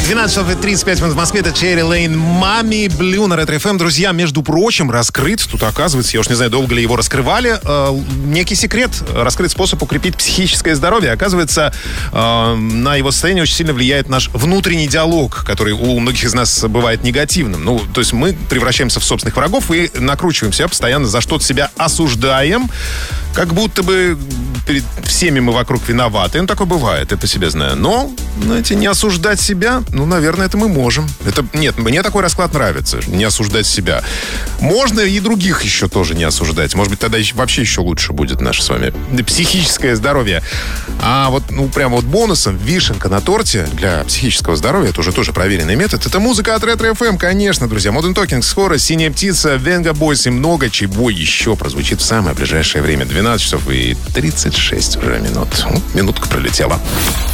12 часов и 35 минут в Москве. Это Черри Лейн, Мами Блю на Ретро ФМ. Друзья, между прочим, раскрыт, тут оказывается, я уж не знаю, долго ли его раскрывали, некий секрет, раскрыт способ укрепить психическое здоровье. Оказывается, на его состояние очень сильно влияет наш внутренний диалог, который у многих из нас бывает негативным. Ну, то есть мы превращаемся в собственных врагов и накручиваем себя постоянно, за что-то себя осуждаем, как будто бы перед всеми мы вокруг виноваты. Ну, такое бывает, я по себе знаю. Но, знаете, не осуждать себя, ну, наверное, это мы можем. Нет, мне такой расклад нравится, не осуждать себя. Можно и других еще тоже не осуждать. Может быть, тогда вообще еще лучше будет наше с вами психическое здоровье. А вот, ну, прямо вот бонусом, вишенка на торте для психического здоровья, это уже тоже проверенный метод, это музыка от Ретро ФМ, конечно, друзья. Modern Talking скоро, Синяя птица, Venga Boys и много чего еще прозвучит в самое ближайшее время. 12 часов и 36 уже минут. Минутка пролетела.